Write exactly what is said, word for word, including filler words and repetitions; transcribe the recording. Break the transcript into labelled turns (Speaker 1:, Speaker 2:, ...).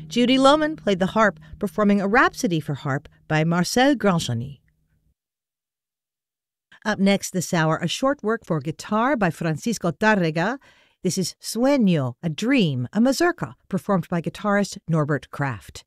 Speaker 1: Judy Lohman played the harp, performing a Rhapsody for harp by Marcel Grandjeanny. Up next this hour, a short work for guitar by Francisco Tárrega. This is Sueño, a Dream, a mazurka, performed by guitarist Norbert Kraft.